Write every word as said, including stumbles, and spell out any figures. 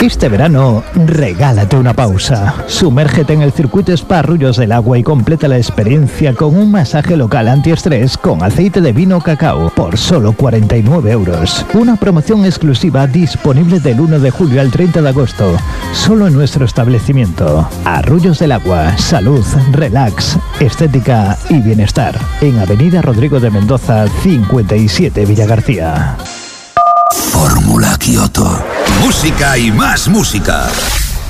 Este verano, regálate una pausa. Sumérgete en el circuito Spa Arroyos del Agua y completa la experiencia con un masaje local antiestrés con aceite de vino cacao por solo cuarenta y nueve euros. Una promoción exclusiva disponible del uno de julio al treinta de agosto, solo en nuestro establecimiento. Arroyos del Agua, salud, relax, estética y bienestar. En Avenida Rodrigo de Mendoza, cincuenta y siete, Villagarcía. Fórmula Kioto. Música y más música.